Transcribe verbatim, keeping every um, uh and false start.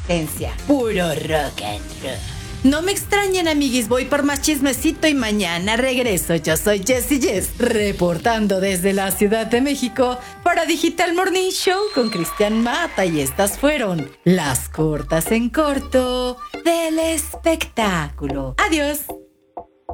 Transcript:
resistencia. Puro rock and roll. No me extrañen, amiguis, voy por más chismecito y mañana regreso. Yo soy Jessie Jess, reportando desde la Ciudad de México para Digital Morning Show con Cristian Mata, y estas fueron las cortas en corto del espectáculo. Adiós.